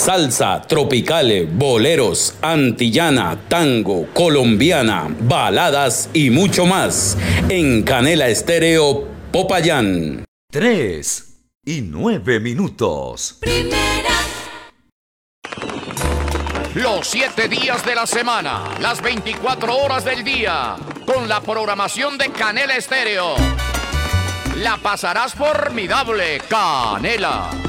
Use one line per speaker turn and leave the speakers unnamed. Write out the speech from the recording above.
salsa, tropicales, boleros, antillana, tango, colombiana, baladas y mucho más. En Canela Estéreo Popayán.
3:09.
Primera.
Los 7 días de la semana, las 24 horas del día, con la programación de Canela Estéreo. La pasarás formidable, Canela.